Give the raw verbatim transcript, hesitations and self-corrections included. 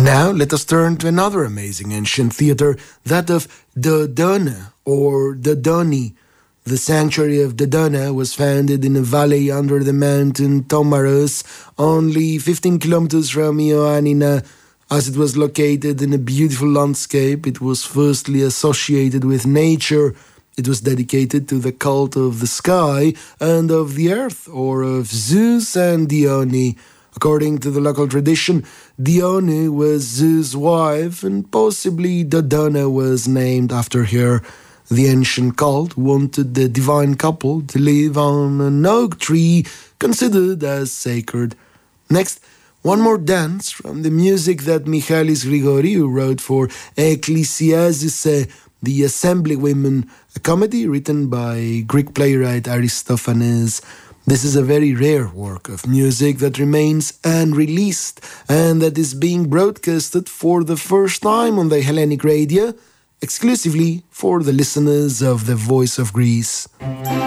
Now let us turn to another amazing ancient theatre, that of Dodona or Dodoni. The sanctuary of Dodona was founded in a valley under the mountain Tomaros, only fifteen kilometers from Ioannina. As it was located in a beautiful landscape, it was firstly associated with nature. It was dedicated to the cult of the sky and of the earth, or of Zeus and Dione. According to the local tradition, Dione was Zeus' wife, and possibly Dodona was named after her. The ancient cult wanted the divine couple to live on an oak tree considered as sacred. Next, one more dance from the music that Michalis Grigoriou wrote for Ecclesiazise, the Assembly Women, a comedy written by Greek playwright Aristophanes. This is a very rare work of music that remains unreleased and that is being broadcasted for the first time on the Hellenic radio, exclusively for the listeners of the Voice of Greece.